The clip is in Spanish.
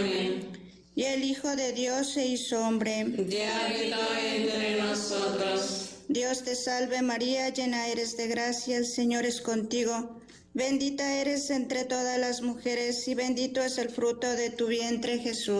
Amén. Y el Hijo de Dios se hizo hombre. Ya habita entre nosotros. Dios te salve María, llena eres de gracia, el Señor es contigo. Bendita eres entre todas las mujeres y bendito es el fruto de tu vientre, Jesús.